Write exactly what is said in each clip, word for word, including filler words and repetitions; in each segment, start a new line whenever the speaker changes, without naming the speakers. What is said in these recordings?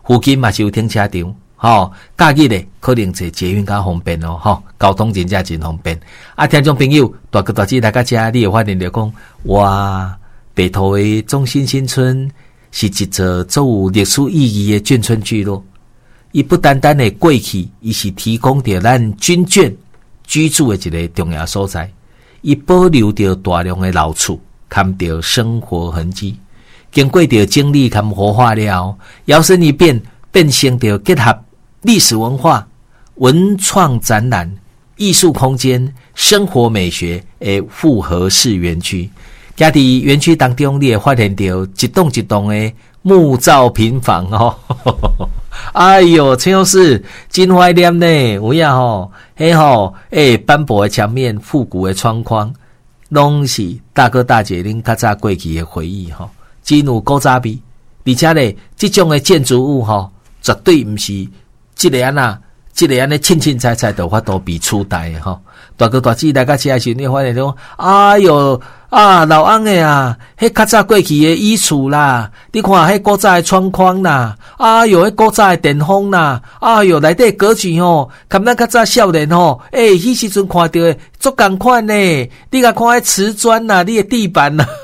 附近嘛是有停车场，吼，假日咧可能坐捷运较方便哦，吼，交通真正真方便。啊，听众朋友，大哥大姐来到这，你会发现到讲，哇，北投的中心新村是一座足有历史意义的眷村聚落。伊不单单的过去，伊是提供着咱军眷居住的一个重要所在。伊保留着大量的老厝，看着生活痕迹。经过着整理和活化了，摇身一变，变成着结合历史文化、文创展览、艺术空间、生活美学的复合式园区。加伫园区当中，你会发现到一栋一栋的木造平房哦。哎呦，陈老师真怀念呢，有影吼，嘿吼，诶，斑驳的墙面、复古的窗框，拢是大哥大姐恁较早过去的回忆吼，真有古早味。而且咧，这种的建筑物吼，绝对毋是这个安那，这个安尼清清彩彩的法度比初代的吼。大哥大姐来到这时，你发现讲，哎呦啊，老翁的啊，迄较早过去的椅橱啦，你看迄古早的窗框啦，哎呦，迄古早的电风啦，哎呦，内底格局吼，跟咱较早少年吼，诶、欸，迄时阵看到的足共款呢，你甲看迄瓷砖啦，你的地板啦。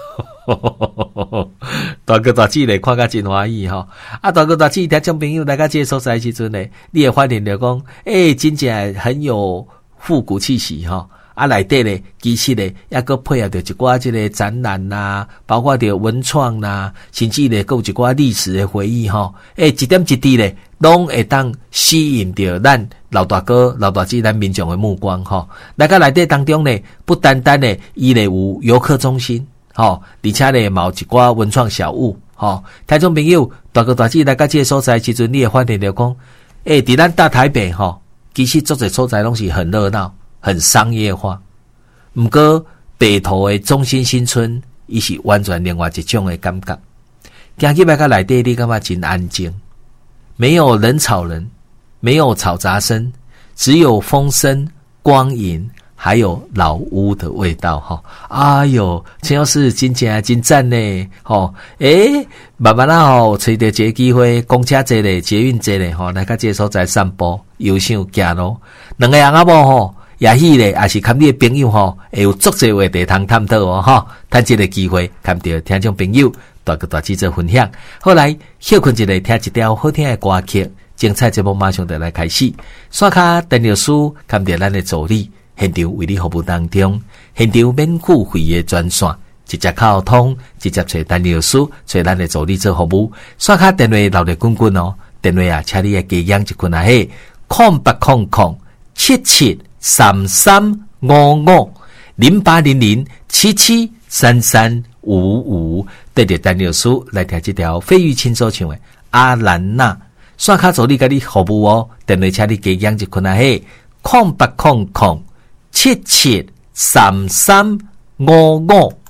大哥大姐咧看甲真欢喜吼，啊大哥大姐听众朋友来到这个所在时阵咧，你会发现着讲，诶、欸，真正很有复古气息吼。啊，内底咧，其实咧，抑个配合着一寡即个展览啦，包括着文创啦，甚至咧，佫有一寡历史的回忆吼。诶，一点一滴咧，拢会当吸引着咱老大哥、老大姐咱民众的目光吼。来个内底当中咧，不单单咧，伊咧有游客中心吼，而且咧，嘛有一寡文创小物吼。听众朋友，大哥大姐来个这个所在时阵，你会发现着讲，诶，伫咱大台北吼，其实做者所在拢是很热闹。很商业化，不过北投的中心新村，伊是完全另外一种的感觉。行去来到内底，你感觉真安静，没有人吵人，没有嘈杂声，只有风声、光影，还有老屋的味道哈。哎呦，陈老师真正真赞呢！吼，诶，慢慢啦吼，找到这个机会，公车坐咧，捷运坐咧，吼，来到这个所在散步、游赏、行路，两个人啊无吼。也许咧，也是看你的朋友吼，会有足侪话题通探讨哦，吼，趁这个机会，看到听众朋友大个大记者分享。后来休困一下，听一条好听的歌曲，精彩节目马上就来开始。刷卡陈老师看到咱的助理现场为你服务当中，现场免付费的专线，直接靠通，直接找陈老师，找咱的助理做服务。刷卡电话留咧滚滚哦，电话啊，请你嘅家养一困啊嘿，空八空空七七。三三五五零八零零七七三三五五，对着陈老师来听这条费玉清所唱的阿兰娜，刷卡助理甲你服务哦，电话请你加养一困啊嘿，空八空空七七三三五五。